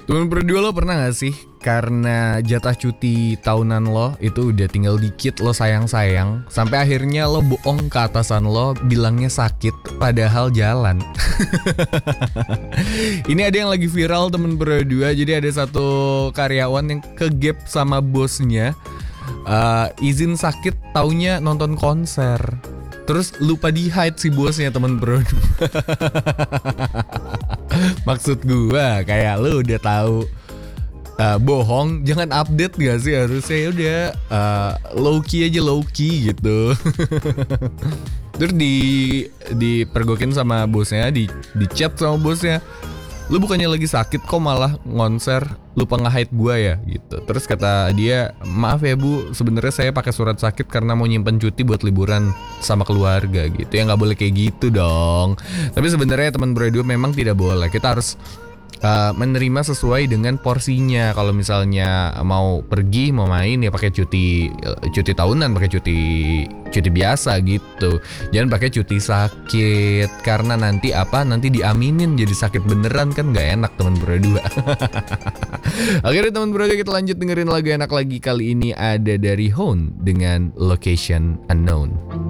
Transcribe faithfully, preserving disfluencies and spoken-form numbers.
Temen berdua lo pernah gak sih karena jatah cuti tahunan lo itu udah tinggal dikit, lo sayang-sayang, sampai akhirnya lo bohong ke atasan lo bilangnya sakit padahal jalan. Ini ada yang lagi viral temen berdua. Jadi ada satu karyawan yang kegap sama bosnya, uh, izin sakit taunya nonton konser. Terus lupa di hide si bosnya temen berdua. Maksud gua kayak lu udah tahu uh, bohong, jangan update gak sih, harusnya udah uh, low key aja, low key gitu. Terus di dipergokin sama bosnya, di di chat sama bosnya, lu bukannya lagi sakit kok malah ngonser, lupa nge-hide gua ya gitu. Terus kata dia, maaf ya bu, sebenarnya saya pakai surat sakit karena mau nyimpen cuti buat liburan sama keluarga gitu. Ya nggak boleh kayak gitu dong. Tapi sebenarnya teman berdua memang tidak boleh. Kita harus uh, menerima sesuai dengan porsinya. Kalau misalnya mau pergi, mau main ya pakai cuti cuti tahunan, pakai cuti cuti biasa gitu. Jangan pakai cuti sakit karena nanti apa? Nanti diaminin jadi sakit beneran, kan nggak enak teman berdua. Akhirnya teman berdua kita lanjut dengerin lagu enak lagi. Kali ini ada dari Hone dengan Location Unknown.